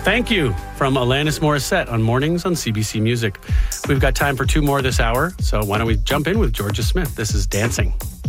Thank You from Alanis Morissette on Mornings on CBC Music. We've got time for two more this hour, so why don't we jump in with Georgia Smith. This is Dancing.